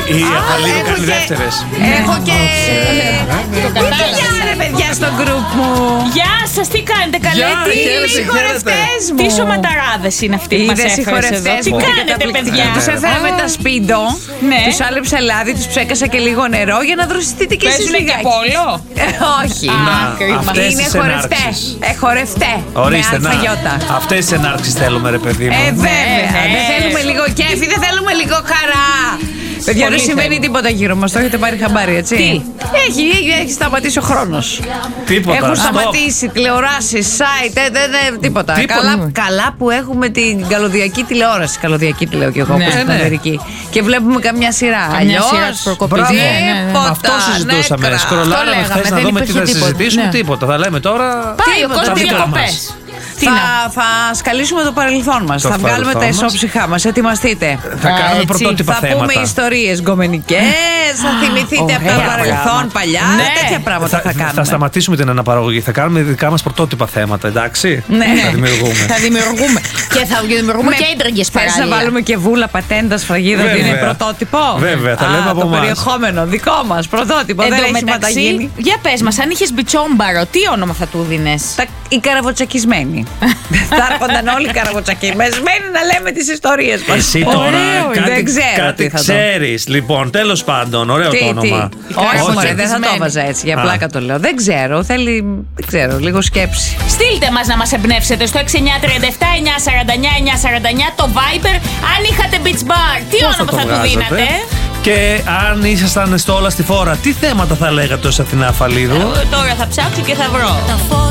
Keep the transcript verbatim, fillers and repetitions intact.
Η Αφαλίδου κάνει δεύτερες. Έχω και. Το κατάλαβα. Γεια ρε παιδιά στο γκρουπ μου. Γεια σας, τι κάνετε, καλέ? Γεια, Τι χαίρετε, οι χορευτές μου. Τι σωματαράδες είναι αυτοί που μας Είδες οι έφερες εδώ? χορευτές Τι μου. κάνετε, παιδιά? Τους έφερα με τα σπίντο, Ναι. τους άλεψα λάδι, τους ψέκασα και λίγο νερό για να δροσιστείτε και εσείς Παίζουνε και λιγάκι. πόλο? Ε, Όχι. Α, κρίμα. αυτές Είναι τις χορευτέ. ενάρξεις. Ε, χορευτέ. Ορίστε, με να. αλφαγιώτα. Αυτές τις ενάρξεις θέλουμε, ρε παιδί μου. Ε, βέβαια. ναι. Δεν θέλουμε λίγο κέφι, δεν θέλουμε λίγο χαρά. Παιδιά, δεν Πολύ συμβαίνει θέλουμε. τίποτα γύρω μας. Το έχετε πάρει χαμπάρι, έτσι. Τι? Έχει, έχει σταματήσει ο χρόνος. Τίποτα. Έχουν Stop. σταματήσει τηλεοράσεις, site, ε, δε, δε, τίποτα. Τίποτα. Καλά, καλά που έχουμε την καλωδιακή τηλεόραση. Καλωδιακή τη λέω κι εγώ, Ναι. όπως στην Ναι. Αμερική. Και βλέπουμε καμιά σειρά. Καμιά Αλλιώς, σειρά της προκοπής. Μπράβο. Ναι, ναι, ναι. τίποτα, Αυτό συζητούσαμε. νέκρα. Σκρολάραμε Αυτό χθες λέγαμε, να δεν δούμε τι θα υπήρχε τίποτα. συζητήσουμε. Ναι. Τίποτα. Θα λέμε τώρα. Πάει ο Τίποτα, κόσμος δικά διακοπές. μας. Τι να. Θα, θα σκαλίσουμε το παρελθόν μας. Το Θα βγάλουμε τα παρελθόν μας. ισόψυχά μας. Ετοιμαστείτε. Θα Α, κάνουμε έτσι. πρωτότυπα Θα θέματα. πούμε ιστορίες γκομενικές, θα θυμηθείτε από το ωραία παρελθόν πράγματα. παλιά. Ναι. Τέτοια πράγματα θα, Θα, κάνουμε. θα σταματήσουμε την αναπαραγωγή. Θα κάνουμε δικά μας πρωτότυπα θέματα, εντάξει. Ναι. Θα δημιουργούμε. Θα δημιουργούμε. Και θα δημιουργούμε και έντραγγες Θες να παράλληλα. βάλουμε και βούλα, πατέντα, σφραγίδα ότι είναι Βέβαια. πρωτότυπο. Βέβαια, θα Α, λέμε από το εμάς. περιεχόμενο δικό μας, πρωτότυπο. Εν Δεν τω έχει μεταξύ, ματαγίνει. για πες μας, αν είχες μπιτσόμπαρο, τι όνομα θα του δίνες? Τα, οι καραβοτσακισμένοι. Θα έρχονταν όλοι οι καραβοτσακισμένοι να λέμε τις ιστορίες μας. Εσύ τώρα Ωραίο, κάτι, δεν ξέρω κάτι τι θα το. ξέρεις. Λοιπόν, τέλος πάντων, ωραίο Τι, το τι. όνομα. Όχι, μωρέ, δεν θα το Τσακισμένοι. έβαζα έτσι. Για Α. πλάκα το λέω. Δεν ξέρω. Θέλει. Δεν ξέρω, λίγο σκέψη. Στείλτε μας να μας εμπνεύσετε στο έξι εννιά τρία επτά εννιά σαράντα εννιά εννιά σαράντα εννιά το Viber. Αν είχατε beach bar, τι Πώς όνομα το θα του βγάζατε? δίνατε? Και αν ήσασταν στο όλα στη φόρα, τι θέματα θα λέγατε ως Αθηνά Αφαλίδου? Ε, Τώρα θα ψάξω και θα βρω.